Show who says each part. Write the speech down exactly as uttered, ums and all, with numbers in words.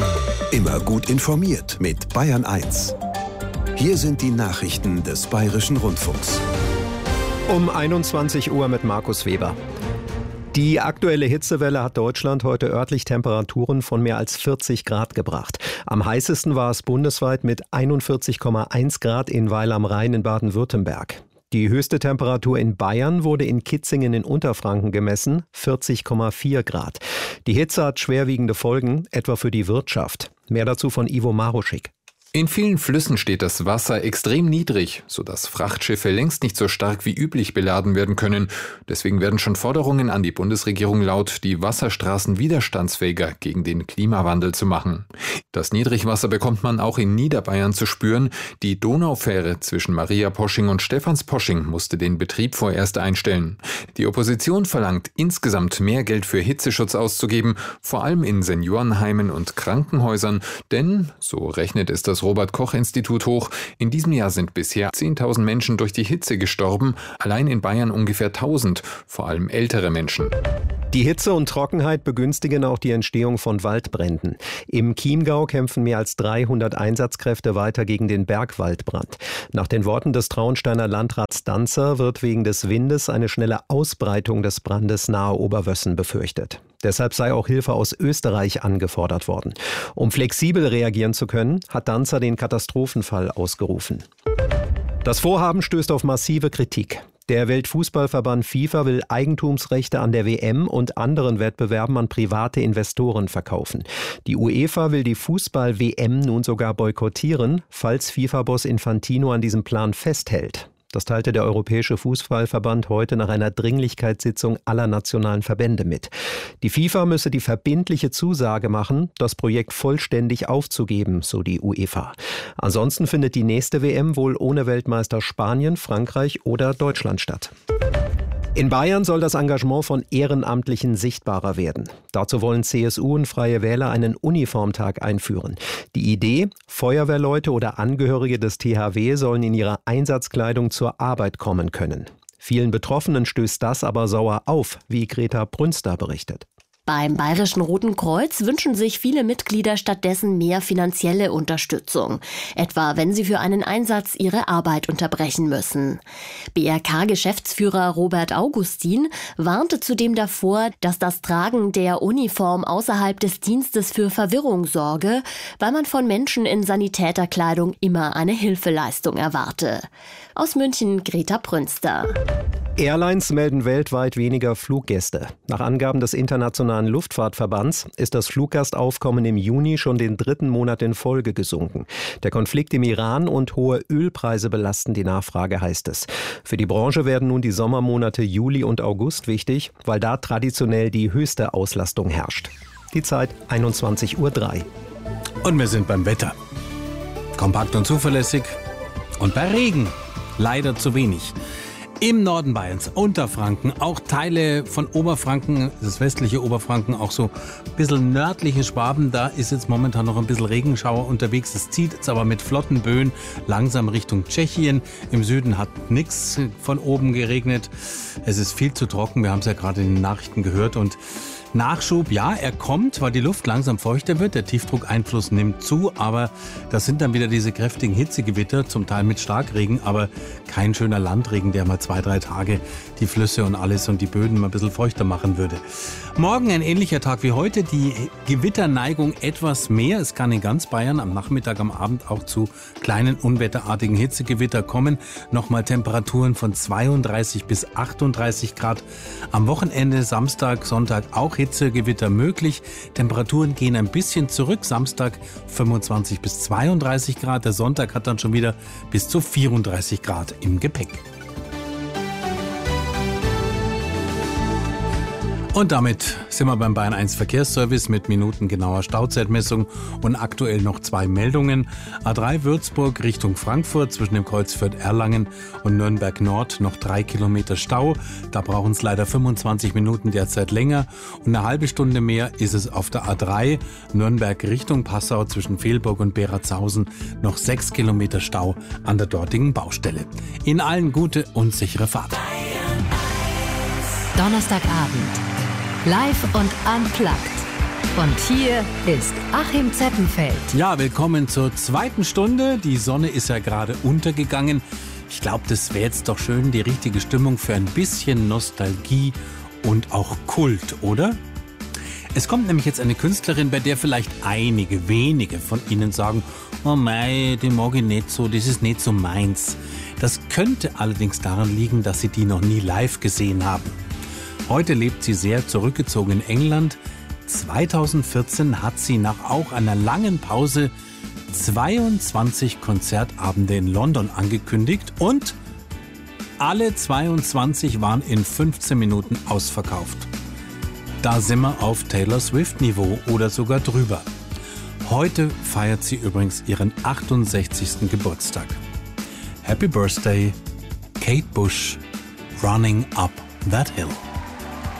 Speaker 1: Immer gut informiert mit Bayern eins. Hier sind die Nachrichten des Bayerischen Rundfunks.
Speaker 2: Um einundzwanzig Uhr mit Markus Weber. Die aktuelle Hitzewelle hat Deutschland heute örtlich Temperaturen von mehr als vierzig Grad gebracht. Am heißesten war es bundesweit mit einundvierzig Komma eins Grad in Weil am Rhein in Baden-Württemberg. Die höchste Temperatur in Bayern wurde in Kitzingen in Unterfranken gemessen, vierzig Komma vier Grad. Die Hitze hat schwerwiegende Folgen, etwa für die Wirtschaft. Mehr dazu von Ivo Maruschik.
Speaker 3: In vielen Flüssen steht das Wasser extrem niedrig, sodass Frachtschiffe längst nicht so stark wie üblich beladen werden können. Deswegen werden schon Forderungen an die Bundesregierung laut, die Wasserstraßen widerstandsfähiger gegen den Klimawandel zu machen. Das Niedrigwasser bekommt man auch in Niederbayern zu spüren. Die Donaufähre zwischen Mariaposching und Stephansposching musste den Betrieb vorerst einstellen. Die Opposition verlangt insgesamt mehr Geld für Hitzeschutz auszugeben, vor allem in Seniorenheimen und Krankenhäusern, denn, so rechnet es das Robert-Koch-Institut hoch, in diesem Jahr sind bisher zehntausend Menschen durch die Hitze gestorben, allein in Bayern ungefähr tausend, vor allem ältere Menschen.
Speaker 2: Die Hitze und Trockenheit begünstigen auch die Entstehung von Waldbränden. Im Chiemgau kämpfen mehr als dreihundert Einsatzkräfte weiter gegen den Bergwaldbrand. Nach den Worten des Traunsteiner Landrats Danzer wird wegen des Windes eine schnelle Ausbreitung des Brandes nahe Oberwössen befürchtet. Deshalb sei auch Hilfe aus Österreich angefordert worden. Um flexibel reagieren zu können, hat Danzer den Katastrophenfall ausgerufen. Das Vorhaben stößt auf massive Kritik. Der Weltfußballverband FIFA will Eigentumsrechte an der W M und anderen Wettbewerben an private Investoren verkaufen. Die UEFA will die Fußball-W M nun sogar boykottieren, falls FIFA-Boss Infantino an diesem Plan festhält. Das teilte der Europäische Fußballverband heute nach einer Dringlichkeitssitzung aller nationalen Verbände mit. Die FIFA müsse die verbindliche Zusage machen, das Projekt vollständig aufzugeben, so die UEFA. Ansonsten findet die nächste W M wohl ohne Weltmeister Spanien, Frankreich oder Deutschland statt. In Bayern soll das Engagement von Ehrenamtlichen sichtbarer werden. Dazu wollen C S U und Freie Wähler einen Uniformtag einführen. Die Idee: Feuerwehrleute oder Angehörige des T H W sollen in ihrer Einsatzkleidung zur Arbeit kommen können. Vielen Betroffenen stößt das aber sauer auf, wie Greta Brünster berichtet.
Speaker 4: Beim Bayerischen Roten Kreuz wünschen sich viele Mitglieder stattdessen mehr finanzielle Unterstützung, etwa wenn sie für einen Einsatz ihre Arbeit unterbrechen müssen. B R K-Geschäftsführer Robert Augustin warnte zudem davor, dass das Tragen der Uniform außerhalb des Dienstes für Verwirrung sorge, weil man von Menschen in Sanitäterkleidung immer eine Hilfeleistung erwarte. Aus München Greta Brünster.
Speaker 2: Airlines melden weltweit weniger Fluggäste. Nach Angaben des Internationalen Luftfahrtverbands ist das Fluggastaufkommen im Juni schon den dritten Monat in Folge gesunken. Der Konflikt im Iran und hohe Ölpreise belasten die Nachfrage, heißt es. Für die Branche werden nun die Sommermonate Juli und August wichtig, weil da traditionell die höchste Auslastung herrscht. Die Zeit einundzwanzig Uhr drei.
Speaker 5: Und wir sind beim Wetter. Kompakt und zuverlässig. Und bei Regen leider zu wenig. Im Norden Bayerns, Unterfranken, auch Teile von Oberfranken, das westliche Oberfranken, auch so ein bisschen nördliche Schwaben, da ist jetzt momentan noch ein bisschen Regenschauer unterwegs. Es zieht jetzt aber mit flotten Böen langsam Richtung Tschechien. Im Süden hat nichts von oben geregnet. Es ist viel zu trocken, wir haben es ja gerade in den Nachrichten gehört. Und Nachschub, ja, er kommt, weil die Luft langsam feuchter wird. Der Tiefdruckeinfluss nimmt zu, aber das sind dann wieder diese kräftigen Hitzegewitter, zum Teil mit Starkregen, aber kein schöner Landregen, der mal zwei, drei Tage die Flüsse und alles und die Böden mal ein bisschen feuchter machen würde. Morgen ein ähnlicher Tag wie heute, die Gewitterneigung etwas mehr. Es kann in ganz Bayern am Nachmittag, am Abend auch zu kleinen unwetterartigen Hitzegewitter kommen. Nochmal Temperaturen von zweiunddreißig bis achtunddreißig Grad. Am Wochenende, Samstag, Sonntag auch Hitzegewitter möglich. Temperaturen gehen ein bisschen zurück. Samstag fünfundzwanzig bis zweiunddreißig Grad. Der Sonntag hat dann schon wieder bis zu vierunddreißig Grad im Gepäck. Und damit sind wir beim Bayern eins Verkehrsservice mit minutengenauer Stauzeitmessung und aktuell noch zwei Meldungen. A drei Würzburg Richtung Frankfurt zwischen dem Kreuz Fürth-Erlangen und Nürnberg Nord noch drei Kilometer Stau. Da brauchen es leider fünfundzwanzig Minuten derzeit länger. Und eine halbe Stunde mehr ist es auf der A drei Nürnberg Richtung Passau zwischen Velburg und Beratshausen noch sechs Kilometer Stau an der dortigen Baustelle. Ihnen allen gute und sichere Fahrt.
Speaker 6: Donnerstagabend. Live und unplugged. Und hier ist Achim Zeppenfeld.
Speaker 5: Ja, willkommen zur zweiten Stunde. Die Sonne ist ja gerade untergegangen. Ich glaube, das wäre jetzt doch schön die richtige Stimmung für ein bisschen Nostalgie und auch Kult, oder? Es kommt nämlich jetzt eine Künstlerin, bei der vielleicht einige, wenige von Ihnen sagen, oh mei, die mag ich nicht so, das ist nicht so meins. Das könnte allerdings daran liegen, dass Sie die noch nie live gesehen haben. Heute lebt sie sehr zurückgezogen in England. zweitausendvierzehn hat sie nach auch einer langen Pause zweiundzwanzig Konzertabende in London angekündigt und alle zweiundzwanzig waren in fünfzehn Minuten ausverkauft. Da sind wir auf Taylor Swift-Niveau oder sogar drüber. Heute feiert sie übrigens ihren achtundsechzigsten Geburtstag. Happy Birthday, Kate Bush, Running Up That Hill.